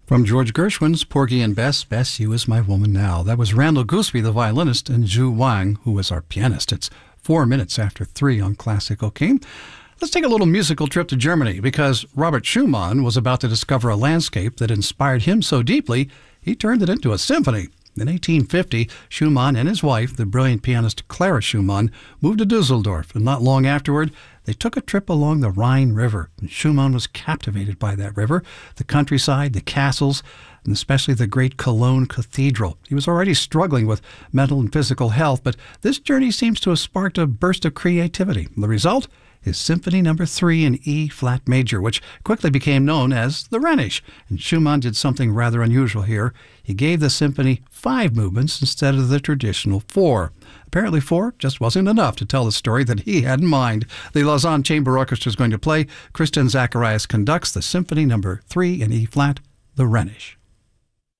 From George Gershwin's Porgy and Bess, Bess, You Is My Woman Now. That was Randall Gooseby, the violinist, and Zhu Wang, who was our pianist. It's 4 minutes after 3 on Classic OK. Let's take a little musical trip to Germany, because Robert Schumann was about to discover a landscape that inspired him so deeply, he turned it into a symphony. In 1850, Schumann and his wife, the brilliant pianist Clara Schumann, moved to Dusseldorf, and not long afterward, they took a trip along the Rhine River. And Schumann was captivated by that river, the countryside, the castles, and especially the great Cologne Cathedral. He was already struggling with mental and physical health, but this journey seems to have sparked a burst of creativity. The result is Symphony No. 3 in E-flat major, which quickly became known as the Rhenish. And Schumann did something rather unusual here. He gave the symphony 5 movements instead of the traditional 4. Apparently 4 just wasn't enough to tell the story that he had in mind. The Lausanne Chamber Orchestra is going to play. Christian Zacharias conducts the Symphony No. 3 in E-flat, the Rhenish.